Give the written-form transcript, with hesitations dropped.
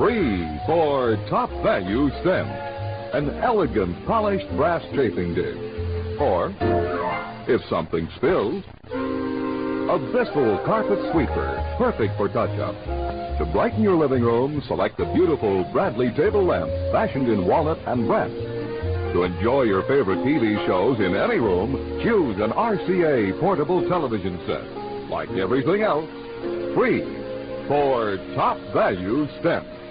Free for top value stem. An elegant polished brass chafing dish. Or, if something spills, a Bissell carpet sweeper, perfect for touch-up. To brighten your living room, select the beautiful Bradley table lamp, fashioned in walnut and brass. To enjoy your favorite TV shows in any room, choose an RCA portable television set. Like everything else, free for top value stem.